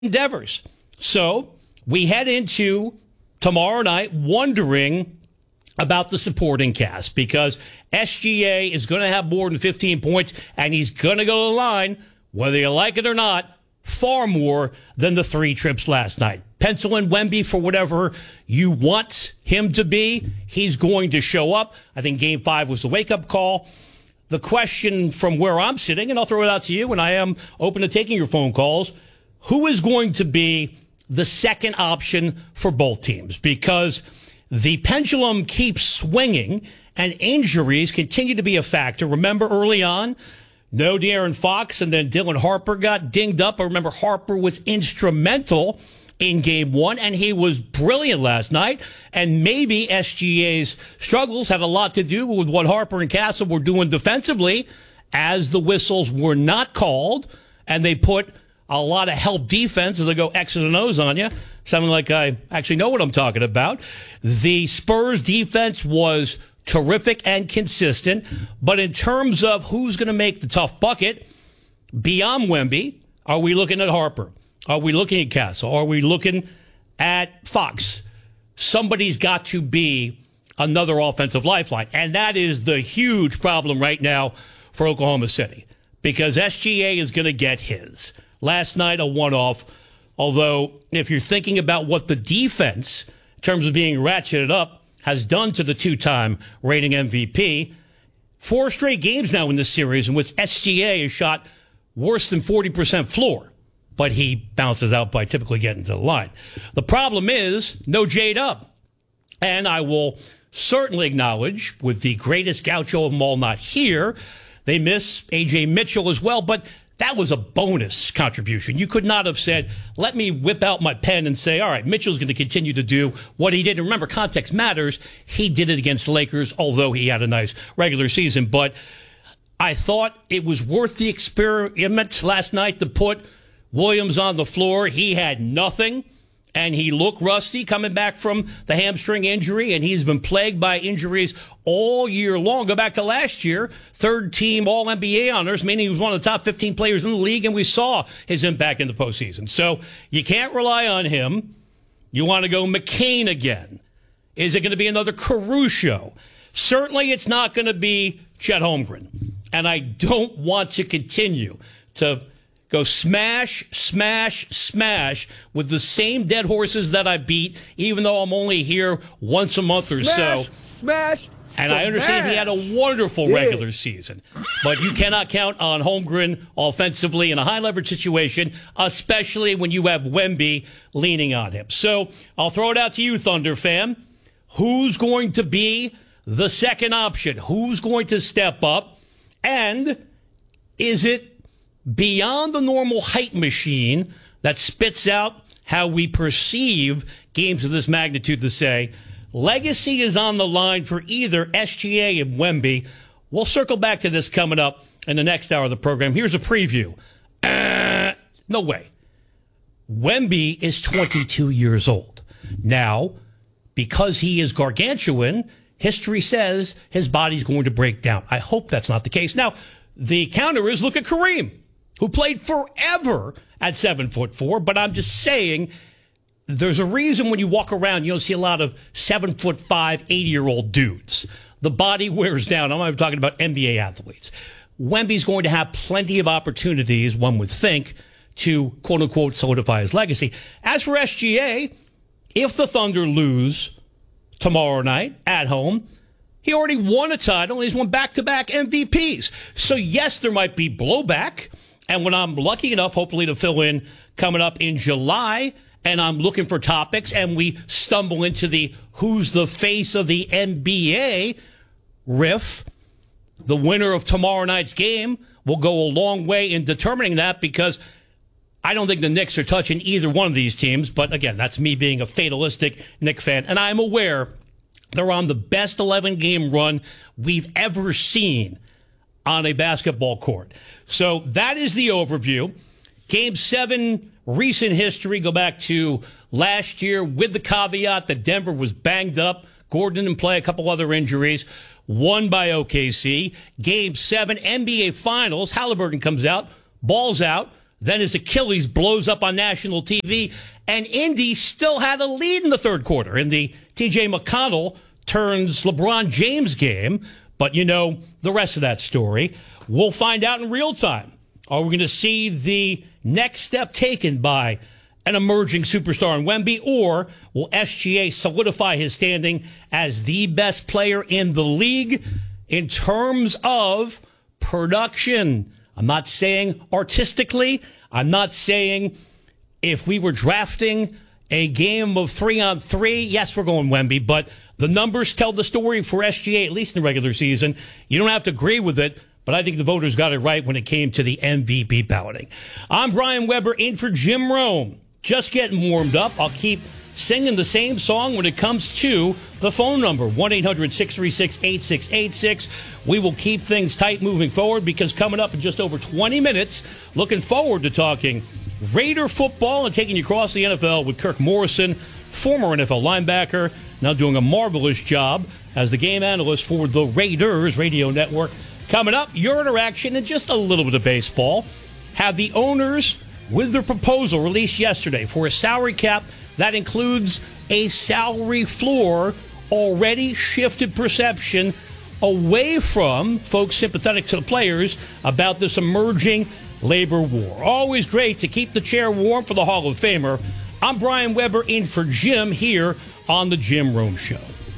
endeavors. So we head into tomorrow night wondering about the supporting cast, because SGA is going to have more than 15 points, and he's going to go to the line, whether you like it or not, far more than the 3 trips last night. Pencil in Wemby for whatever you want him to be. He's going to show up. I think Game 5 was the wake-up call. The question from where I'm sitting, and I'll throw it out to you, and I am open to taking your phone calls, who is going to be the second option for both teams? Because the pendulum keeps swinging, and injuries continue to be a factor. Remember early on, no De'Aaron Fox, and then Dylan Harper got dinged up. I remember Harper was instrumental in Game 1, and he was brilliant last night. And maybe SGA's struggles had a lot to do with what Harper and Castle were doing defensively, as the whistles were not called, and they put a lot of help defense as I go X's and O's on you. Sounding like I actually know what I'm talking about. The Spurs defense was terrific and consistent, but in terms of who's going to make the tough bucket, beyond Wemby, are we looking at Harper? Are we looking at Castle? Are we looking at Fox? Somebody's got to be another offensive lifeline, and that is the huge problem right now for Oklahoma City, because SGA is going to get his. Last night, a one-off, although if you're thinking about what the defense, in terms of being ratcheted up, has done to the 2-time reigning MVP, 4 straight games now in this series in which SGA has shot worse than 40% floor, but he bounces out by typically getting to the line. The problem is no J-Dub. And I will certainly acknowledge, with the greatest gaucho of them all not here, they miss A.J. Mitchell as well, but that was a bonus contribution. You could not have said, let me whip out my pen and say, all right, Mitchell's going to continue to do what he did. And remember, context matters. He did it against the Lakers, although he had a nice regular season. But I thought it was worth the experiment last night to put Williams on the floor. He had nothing, and he looked rusty coming back from the hamstring injury, and he's been plagued by injuries all year long. Go back to last year, 3rd-team All-NBA honors, meaning he was one of the top 15 players in the league, and we saw his impact in the postseason. So you can't rely on him. You want to go McCain again. Is it going to be another Caruso? Certainly it's not going to be Chet Holmgren. And I don't want to continue to go smash, smash, smash with the same dead horses that I beat, even though I'm only here once a month or so. Smash, and I understand he had a wonderful regular season, but you cannot count on Holmgren offensively in a high-leverage situation, especially when you have Wemby leaning on him. So I'll throw it out to you, Thunder fan. Who's going to be the second option? Who's going to step up? And is it beyond the normal hype machine that spits out how we perceive games of this magnitude to say, legacy is on the line for either SGA and Wemby? We'll circle back to this coming up in the next hour of the program. Here's a preview. No way. Wemby is 22 years old. Now, because he is gargantuan, history says his body's going to break down. I hope that's not the case. Now, the counter is look at Kareem, who played forever at 7'4", but I'm just saying there's a reason when you walk around, you don't see a lot of 7'5", 80-year-old dudes. The body wears down. I'm not even talking about NBA athletes. Wemby's going to have plenty of opportunities, one would think, to quote-unquote solidify his legacy. As for SGA, if the Thunder lose tomorrow night at home, he already won a title. He's won back-to-back MVPs. So, yes, there might be blowback. And when I'm lucky enough, hopefully, to fill in coming up in July, and I'm looking for topics, and we stumble into the who's the face of the NBA riff, the winner of tomorrow night's game will go a long way in determining that, because I don't think the Knicks are touching either one of these teams. But, again, that's me being a fatalistic Knicks fan. And I'm aware they're on the best 11-game run we've ever seen on a basketball court. So that is the overview. Game 7, recent history, go back to last year with the caveat that Denver was banged up. Gordon didn't play, a couple other injuries. Won by OKC. Game 7, NBA Finals. Halliburton comes out, balls out. Then his Achilles blows up on national TV, and Indy still had a lead in the third quarter in the T.J. McConnell turns LeBron James game. But you know the rest of that story. We'll find out in real time. Are we going to see the next step taken by an emerging superstar in Wemby, or will SGA solidify his standing as the best player in the league in terms of production? I'm not saying artistically. I'm not saying if we were drafting a game of 3-on-3, yes, we're going Wemby, but the numbers tell the story for SGA, at least in the regular season. You don't have to agree with it, but I think the voters got it right when it came to the MVP balloting. I'm Brian Weber in for Jim Rome. Just getting warmed up. I'll keep singing the same song when it comes to the phone number, 1-800-636-8686. We will keep things tight moving forward because coming up in just over 20 minutes, looking forward to talking Raider football and taking you across the NFL with Kirk Morrison, former NFL linebacker, now doing a marvelous job as the game analyst for the Raiders Radio Network. Coming up, your interaction and just a little bit of baseball. Have the owners with their proposal released yesterday for a salary cap that includes a salary floor already shifted perception away from folks sympathetic to the players about this emerging labor war. Always great to keep the chair warm for the Hall of Famer. I'm Brian Weber in for Jim here on the Jim Rome Show.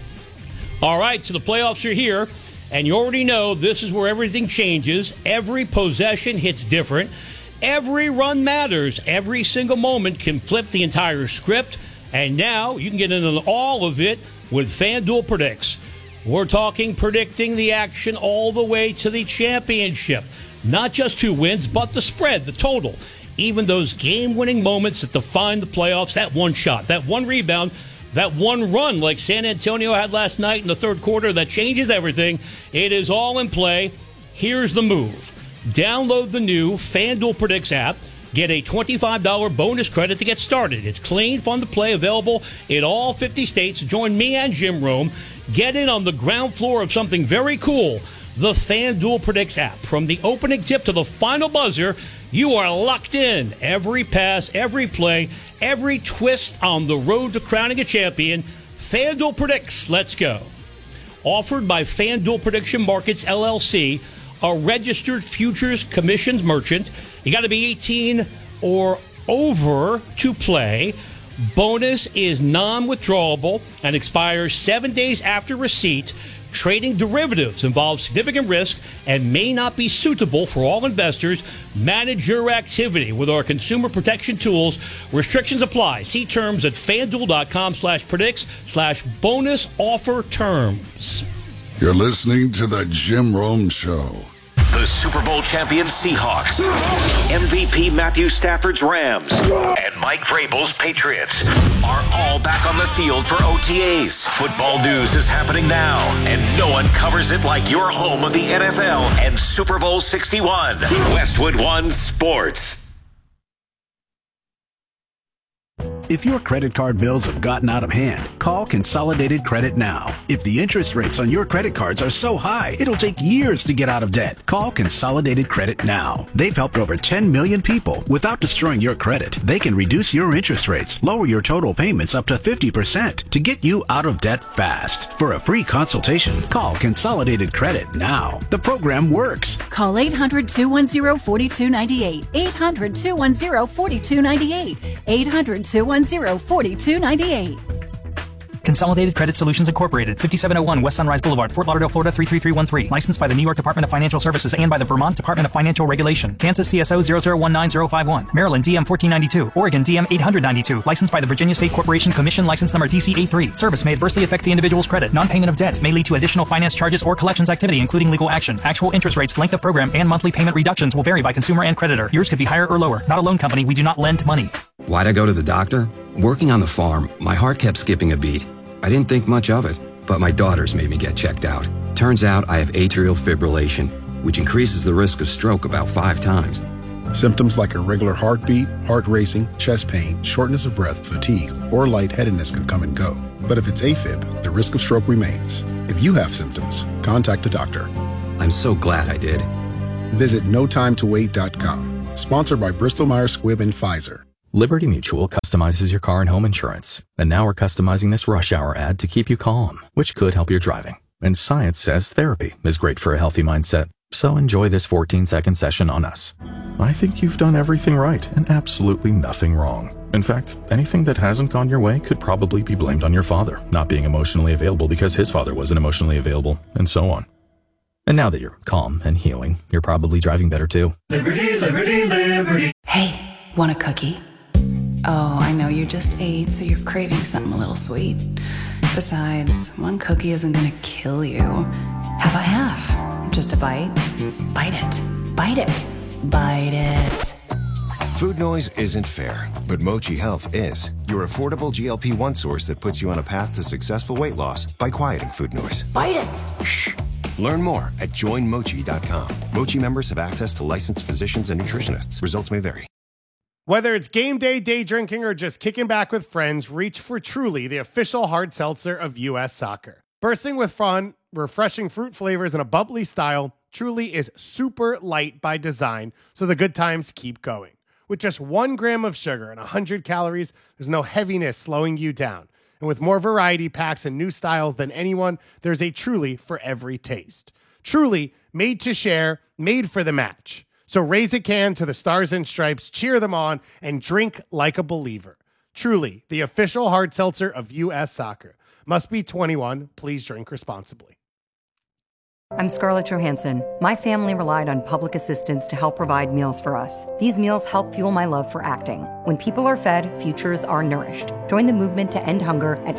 All right, so the playoffs are here, and you already know this is where everything changes. Every possession hits different. Every run matters. Every single moment can flip the entire script. And now you can get into all of it with FanDuel Predicts. We're talking predicting the action all the way to the championship. Not just who wins, but the spread, the total. Even those game-winning moments that define the playoffs, that one shot, that one rebound, that one run like San Antonio had last night in the third quarter that changes everything. It is all in play. Here's the move. Download the new FanDuel Predicts app. Get a $25 bonus credit to get started. It's clean, fun to play, available in all 50 states. Join me and Jim Rome. Get in on the ground floor of something very cool, the FanDuel Predicts app. From the opening tip to the final buzzer, you are locked in. Every pass, every play, every twist on the road to crowning a champion. FanDuel Predicts. Let's go. Offered by FanDuel Prediction Markets, LLC, a registered futures commissions merchant. You got to be 18 or over to play. Bonus is non-withdrawable and expires 7 days after receipt. Trading derivatives involves significant risk and may not be suitable for all investors. Manage your activity with our consumer protection tools. Restrictions apply. See terms at FanDuel.com/predicts/bonus offer terms. You're listening to the Jim Rome Show. The Super Bowl champion Seahawks, MVP Matthew Stafford's Rams, and Mike Vrabel's Patriots are all back on the field for OTAs. Football news is happening now, and no one covers it like your home of the NFL and Super Bowl 61. Westwood One Sports. If your credit card bills have gotten out of hand, call Consolidated Credit now. If the interest rates on your credit cards are so high, it'll take years to get out of debt. Call Consolidated Credit now. They've helped over 10 million people. Without destroying your credit, they can reduce your interest rates, lower your total payments up to 50% to get you out of debt fast. For a free consultation, call Consolidated Credit now. The program works. Call 800-210-4298. 800-210-4298. 800-210-4298. Consolidated Credit Solutions Incorporated, 5701 West Sunrise Boulevard, Fort Lauderdale, Florida 33313. Licensed by the New York Department of Financial Services and by the Vermont Department of Financial Regulation. Kansas CSO 0019051. Maryland DM 1492. Oregon DM 892. Licensed by the Virginia State Corporation Commission, license number TC83. Service may adversely affect the individual's credit. Non-payment of debt may lead to additional finance charges or collections activity, including legal action. Actual interest rates, length of program, and monthly payment reductions will vary by consumer and creditor. Yours could be higher or lower. Not a loan company. We do not lend money. Why'd I go to the doctor? Working on the farm, my heart kept skipping a beat. I didn't think much of it, but my daughters made me get checked out. Turns out I have atrial fibrillation, which increases the risk of stroke about 5 times. Symptoms like irregular heartbeat, heart racing, chest pain, shortness of breath, fatigue, or lightheadedness can come and go. But if it's AFib, the risk of stroke remains. If you have symptoms, contact a doctor. I'm so glad I did. Visit notimetowait.com. Sponsored by Bristol Myers Squibb and Pfizer. Liberty Mutual customizes your car and home insurance. And now we're customizing this rush hour ad to keep you calm, which could help your driving. And science says therapy is great for a healthy mindset. So enjoy this 14-second session on us. I think you've done everything right and absolutely nothing wrong. In fact, anything that hasn't gone your way could probably be blamed on your father not being emotionally available because his father wasn't emotionally available, and so on. And now that you're calm and healing, you're probably driving better too. Liberty, liberty, liberty. Hey, want a cookie? Oh, I know you just ate, so you're craving something a little sweet. Besides, one cookie isn't gonna kill you. How about half? Just a bite? Bite it. Bite it. Bite it. Food noise isn't fair, but Mochi Health is. Your affordable GLP-1 source that puts you on a path to successful weight loss by quieting food noise. Bite it. Shh. Learn more at joinmochi.com. Mochi members have access to licensed physicians and nutritionists. Results may vary. Whether it's game day drinking, or just kicking back with friends, reach for Truly, the official hard seltzer of U.S. Soccer. Bursting with fun, refreshing fruit flavors, and a bubbly style, Truly is super light by design, so the good times keep going. With just 1 gram of sugar and 100 calories, there's no heaviness slowing you down. And with more variety packs and new styles than anyone, there's a Truly for every taste. Truly, made to share, made for the match. So raise a can to the Stars and Stripes, cheer them on, and drink like a believer. Truly, the official hard seltzer of U.S. Soccer. Must be 21. Please drink responsibly. I'm Scarlett Johansson. My family relied on public assistance to help provide meals for us. These meals help fuel my love for acting. When people are fed, futures are nourished. Join the movement to end hunger at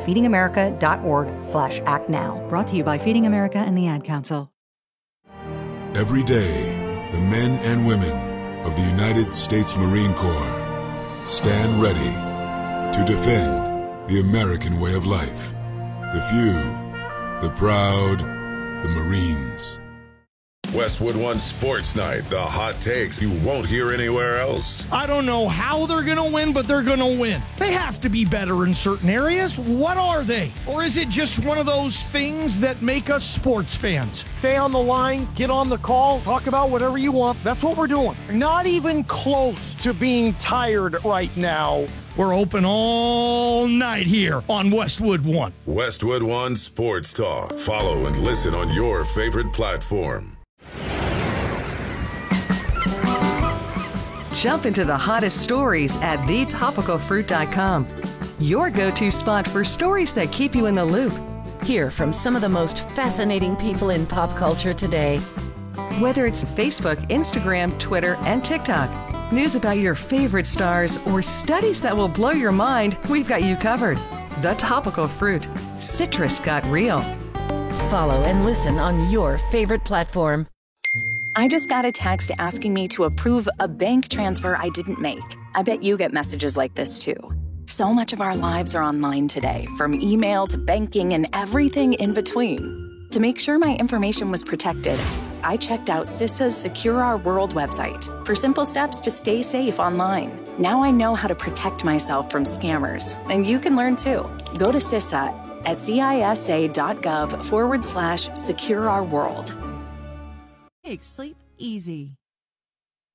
feedingamerica.org/actnow. Brought to you by Feeding America and the Ad Council. Every day, the men and women of the United States Marine Corps stand ready to defend the American way of life. The few, the proud, the Marines. Westwood One Sports Night, the hot takes you won't hear anywhere else. I don't know how they're going to win, but they're going to win. They have to be better in certain areas. What are they? Or is it just one of those things that make us sports fans? Stay on the line, get on the call, talk about whatever you want. That's what we're doing. Not even close to being tired right now. We're open all night here on Westwood One. Westwood One Sports Talk. Follow and listen on your favorite platform. Jump into the hottest stories at thetopicalfruit.com. Your go-to spot for stories that keep you in the loop. Hear from some of the most fascinating people in pop culture today. Whether it's Facebook, Instagram, Twitter, and TikTok, news about your favorite stars, or studies that will blow your mind, we've got you covered. The Topical Fruit. Citrus got real. Follow and listen on your favorite platform. I just got a text asking me to approve a bank transfer I didn't make. I bet you get messages like this too. So much of our lives are online today, from email to banking and everything in between. To make sure my information was protected, I checked out CISA's Secure Our World website for simple steps to stay safe online. Now I know how to protect myself from scammers, and you can learn too. Go to CISA at cisa.gov/Secure Our World. Make sleep easy.